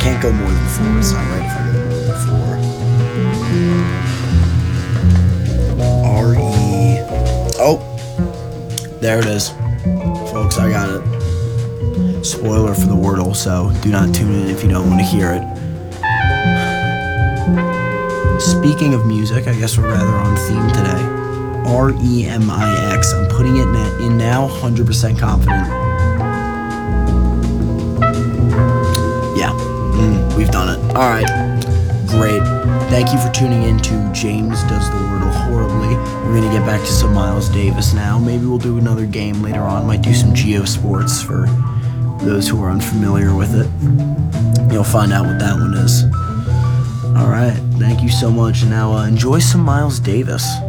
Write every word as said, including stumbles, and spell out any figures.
can't go more than four. It's not right if I go more than four. R E. Oh, there it is, folks. I got it. Spoiler for the Wordle, so do not tune in if you don't want to hear it. Speaking of music, I guess we're rather on theme today. R E M I X. I'm putting it in now, one hundred percent confident. Yeah, mm, we've done it. All right, great. Thank you for tuning in to James Does the Wordle Horribly. We're going to get back to some Miles Davis now. Maybe we'll do another game later on. Might do some Geo Sports for those who are unfamiliar with it. You'll find out what that one is. All right, thank you so much. Now uh, enjoy some Miles Davis.